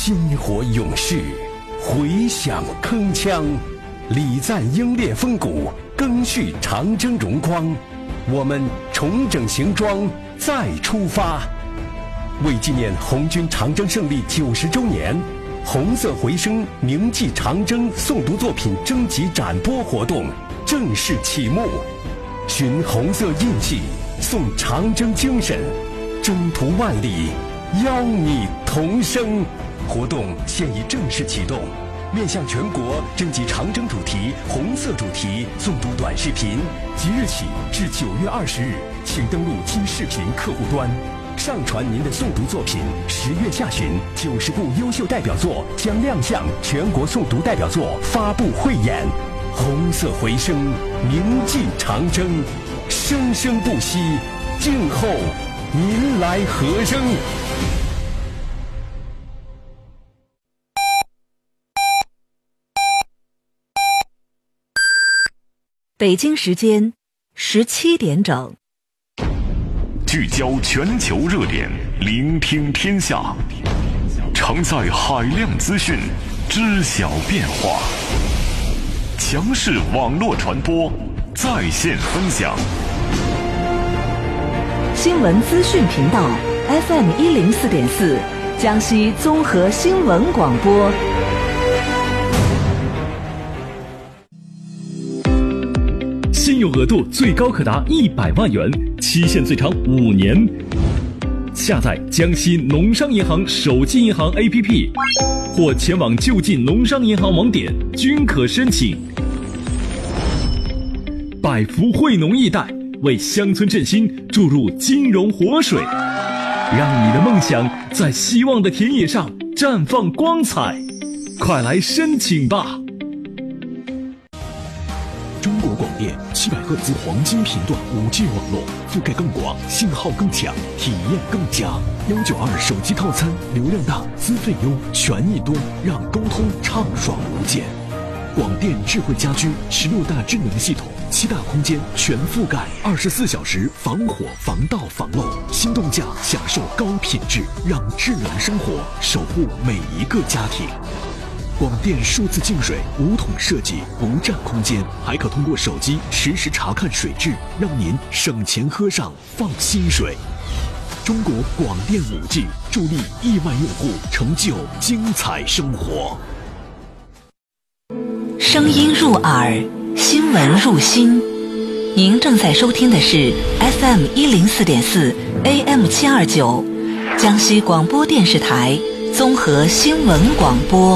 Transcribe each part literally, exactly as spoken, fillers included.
薪火勇士，回响铿锵，礼赞英烈风骨，赓续长征荣光。我们重整行装，再出发。为纪念红军长征胜利九十周年，红色回声铭记长征诵读作品征集展播活动正式启幕。寻红色印记，颂长征精神，征途万里，邀你同生。活动现已正式启动，面向全国征集长征主题、红色主题诵读短视频，即日起至九月二十日，请登录听视频客户端，上传您的诵读作品。十月下旬，九十部优秀代表作将亮相全国诵读代表作发布汇演。红色回声，铭记长征，生生不息。静候您来和声。 北京时间十七点整。 聚焦全球热点，聆听天下，承载海量资讯，知晓变化。强势网络传播，在线分享。 新闻资讯频道 F M 一零四点四，江西综合新闻广播。 信用额度最高可达一百万元，期限最长五年。下载江西农商银行手机银行 A P P， 或前往就近农商银行网点均可申请。百福惠农易贷为乡村振兴注入金融活水，让你的梦想在希望的田野上绽放光彩。快来申请吧！ 中国广电七百赫兹黄金频段 五 G 网络，覆盖更广，信号更强，体验更佳。一九二手机套餐，流量大，资费优，权益多，让沟通畅爽无间。广电智慧家居十六大智能系统，七大空间全覆盖，二十四小时防火、防盗、防漏。心动价享受高品质，让智能生活守护每一个家庭。广电数字净水无桶设计，不占空间，还可通过手机实时查看水质，让您省钱喝上放心水。中国广电 五 G 助力亿万用户成就精彩生活。 声音入耳，新闻入心。您正在收听的是 F M 一零四点四 A M 七二九，江西广播电视台综合新闻广播。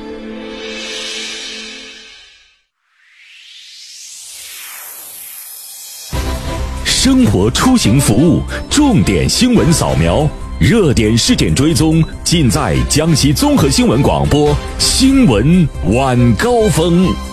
生活出行服务重点新闻扫描，热点事件追踪，尽在江西综合新闻广播新闻晚高峰。